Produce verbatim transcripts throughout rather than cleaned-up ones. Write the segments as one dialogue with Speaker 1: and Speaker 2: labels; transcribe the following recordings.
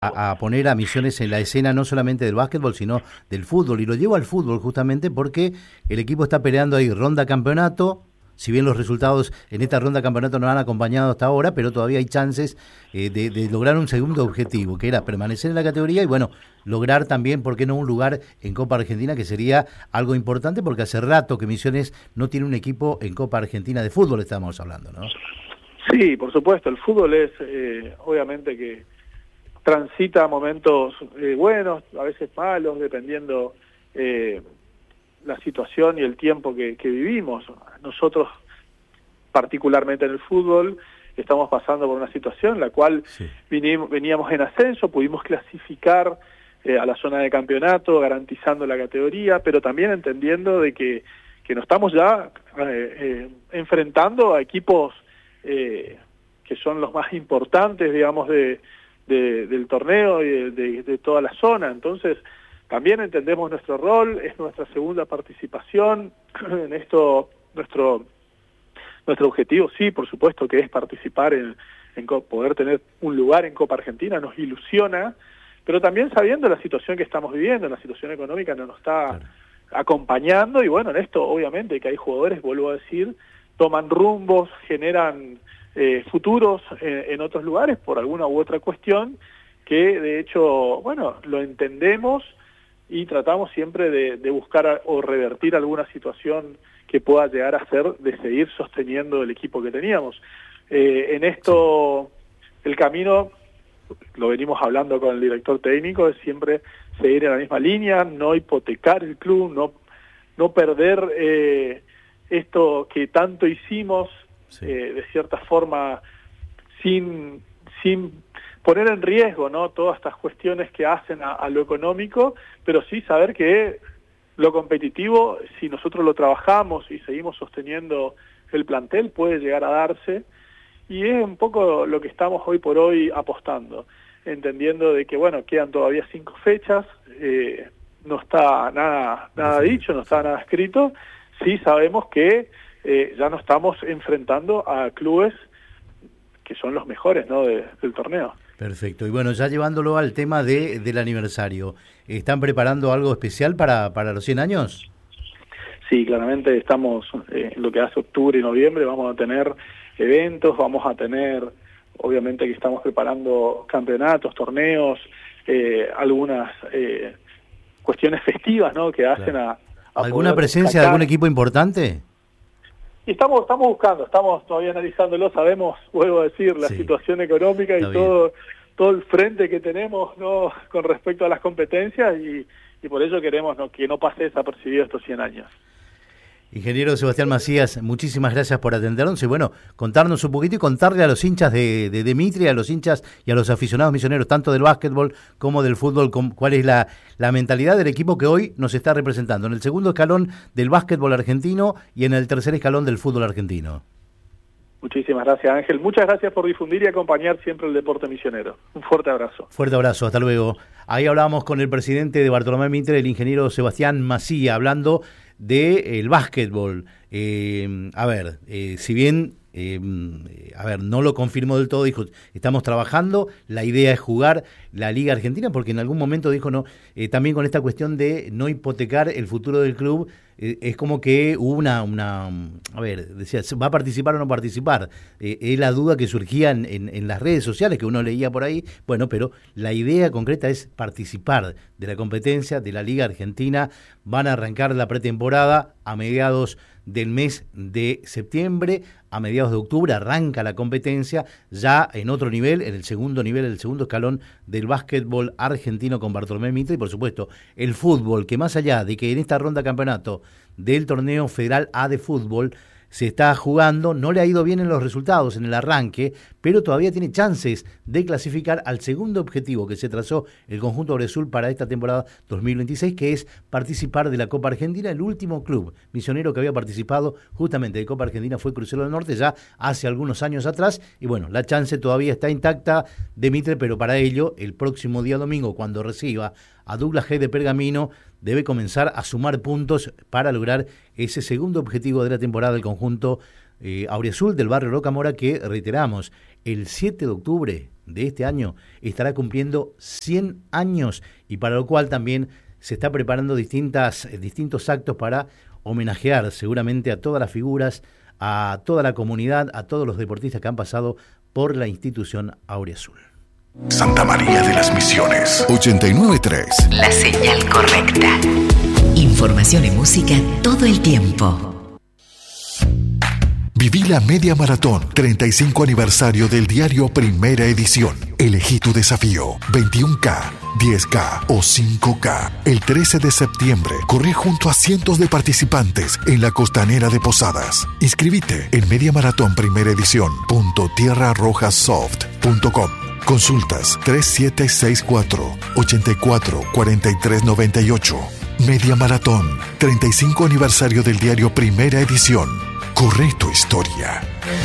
Speaker 1: a, a poner a Misiones en la escena no solamente del básquetbol, sino del fútbol. Y lo llevo al fútbol justamente porque el equipo está peleando ahí ronda campeonato. Si bien los resultados en esta ronda campeonato no han acompañado hasta ahora, pero todavía hay chances eh, de, de lograr un segundo objetivo, que era permanecer en la categoría y, bueno, lograr también, ¿por qué no?, un lugar en Copa Argentina, que sería algo importante, porque hace rato que Misiones no tiene un equipo en Copa Argentina de fútbol, estamos hablando, ¿no?
Speaker 2: Sí, por supuesto, el fútbol es, eh, obviamente que transita momentos eh, buenos, a veces malos, dependiendo eh, la situación y el tiempo que, que vivimos. Nosotros, particularmente en el fútbol, estamos pasando por una situación en la cual sí. vinimos, veníamos en ascenso, pudimos clasificar eh, a la zona de campeonato, garantizando la categoría, pero también entendiendo de que, que nos estamos ya eh, eh, enfrentando a equipos eh, que son los más importantes, digamos, de, de, del torneo y de, de, de toda la zona. Entonces, también entendemos nuestro rol, es nuestra segunda participación en esto. Nuestro nuestro objetivo, sí, por supuesto, que es participar en, en poder tener un lugar en Copa Argentina, nos ilusiona, pero también sabiendo la situación que estamos viviendo, la situación económica no nos está claro. acompañando, y bueno, en esto obviamente que hay jugadores, vuelvo a decir, toman rumbos, generan eh, futuros en, en otros lugares por alguna u otra cuestión, que de hecho, bueno, lo entendemos y tratamos siempre de, de buscar a, o revertir alguna situación que pueda llegar a ser de seguir sosteniendo el equipo que teníamos. Eh, en esto, el camino, lo venimos hablando con el director técnico, es siempre seguir en la misma línea, no hipotecar el club, no, no perder eh, esto que tanto hicimos, sí. eh, de cierta forma, sin, sin poner en riesgo, ¿no?, todas estas cuestiones que hacen a, a lo económico, pero sí saber que lo competitivo, si nosotros lo trabajamos y seguimos sosteniendo el plantel, puede llegar a darse, y es un poco lo que estamos hoy por hoy apostando, entendiendo de que, bueno, quedan todavía cinco fechas, eh, no está nada, nada dicho, no está nada escrito, sí sabemos que eh, ya nos estamos enfrentando a clubes que son los mejores, ¿no?, de, del torneo.
Speaker 1: Perfecto. Y bueno, ya llevándolo al tema de del aniversario, ¿están preparando algo especial para, para los cien años?
Speaker 2: Sí, claramente estamos, eh, en lo que hace octubre y noviembre, vamos a tener eventos, vamos a tener, obviamente que estamos preparando campeonatos, torneos, eh, algunas eh, cuestiones festivas, ¿no?, que hacen claro. a, a
Speaker 1: ¿Alguna presencia de algún equipo importante?
Speaker 2: Y estamos estamos buscando, estamos todavía analizándolo, sabemos, vuelvo a decir, la sí. situación económica y todo todo el frente que tenemos, ¿no?, con respecto a las competencias, y, y por ello queremos, ¿no?, que no pase desapercibido estos cien años.
Speaker 1: Ingeniero Sebastián Macías, muchísimas gracias por atendernos y, bueno, contarnos un poquito y contarle a los hinchas de, de Dimitri, a los hinchas y a los aficionados misioneros, tanto del básquetbol como del fútbol, cuál es la, la mentalidad del equipo que hoy nos está representando en el segundo escalón del básquetbol argentino y en el tercer escalón del fútbol argentino.
Speaker 2: Muchísimas gracias, Ángel. Muchas gracias por difundir y acompañar siempre el deporte misionero. Un fuerte abrazo.
Speaker 1: Fuerte abrazo, hasta luego. Ahí hablábamos con el presidente de Bartolomé Mitre, el ingeniero Sebastián Macías, hablando del básquetbol. Eh, a ver, eh, si bien, eh, a ver, no lo confirmó del todo, dijo, estamos trabajando, la idea es jugar la Liga Argentina, porque en algún momento dijo, no, eh, también con esta cuestión de no hipotecar el futuro del club, eh, es como que hubo una, una, a ver, decía, ¿va a participar o no participar? Eh, es la duda que surgía en, en, en las redes sociales, que uno leía por ahí, bueno, pero la idea concreta es participar de la competencia de la Liga Argentina. Van a arrancar la pretemporada a mediados del mes de septiembre, a mediados de octubre arranca la competencia ya en otro nivel, en el segundo nivel, el segundo escalón del básquetbol argentino con Bartolomé Mitre, y por supuesto el fútbol, que más allá de que en esta ronda campeonato del torneo federal A de fútbol se está jugando, no le ha ido bien en los resultados, en el arranque, pero todavía tiene chances de clasificar al segundo objetivo que se trazó el conjunto Aureazul para esta temporada dos mil veintiséis, que es participar de la Copa Argentina. El último club misionero que había participado justamente de Copa Argentina fue Crucero del Norte, ya hace algunos años atrás, y bueno, la chance todavía está intacta de Mitre, pero para ello, el próximo día domingo, cuando reciba a Douglas Haig de Pergamino, debe comenzar a sumar puntos para lograr ese segundo objetivo de la temporada del conjunto eh, Auriazul del barrio Rocamora, que reiteramos, el siete de octubre de este año estará cumpliendo cien años, y para lo cual también se está preparando distintas, distintos actos para homenajear seguramente a todas las figuras, a toda la comunidad, a todos los deportistas que han pasado por la institución Auriazul.
Speaker 3: Santa María de las Misiones, ochenta y nueve punto tres.
Speaker 4: La señal correcta. Información y música todo el tiempo.
Speaker 3: Viví la Media Maratón, treinta y cinco aniversario del diario Primera Edición. Elegí tu desafío, veintiuno K, diez K o cinco K. El trece de septiembre, corrí junto a cientos de participantes en la costanera de Posadas. Inscribite en media maratón primera edición punto tierra roja soft punto com. Consultas tres siete seis cuatro, ocho cuatro, cuatro tres nueve ocho. Media Maratón, treinta y cinco aniversario del diario Primera Edición. Corre tu historia.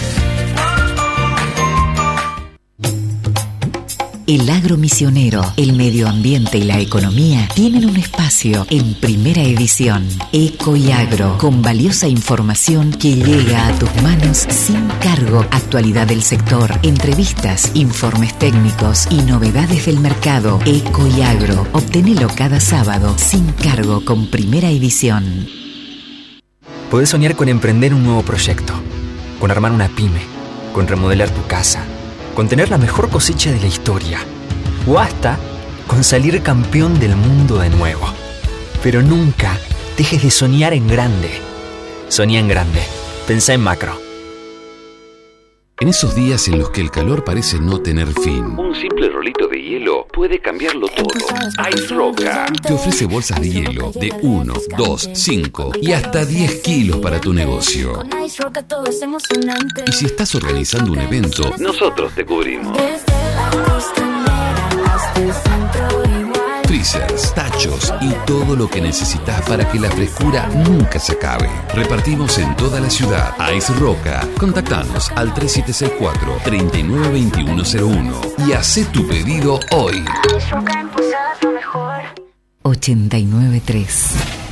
Speaker 4: El agro misionero, el medio ambiente y la economía tienen un espacio en Primera Edición. Eco y Agro, con valiosa información que llega a tus manos sin cargo. Actualidad del sector, entrevistas, informes técnicos y novedades del mercado. Eco y Agro, obténelo cada sábado sin cargo con Primera Edición.
Speaker 5: Podés soñar con emprender un nuevo proyecto, con armar una pyme, con remodelar tu casa, con tener la mejor cosecha de la historia, o hasta con salir campeón del mundo de nuevo. Pero nunca dejes de soñar en grande. Soñá en grande. Pensá en macro.
Speaker 6: En esos días en los que el calor parece no tener fin,
Speaker 7: un simple rolito de hielo puede cambiarlo todo. Ice Roca
Speaker 6: te ofrece bolsas de hielo de uno, dos, cinco y hasta diez kilos para tu negocio. Y si estás organizando un evento,
Speaker 7: nosotros te cubrimos.
Speaker 6: Freezers, tachos y todo lo que necesitas para que la frescura nunca se acabe. Repartimos en toda la ciudad. Ice Roca. Contactanos al tres siete seis cuatro, tres nueve dos uno cero uno y hacé tu pedido hoy.
Speaker 4: ochenta y nueve punto tres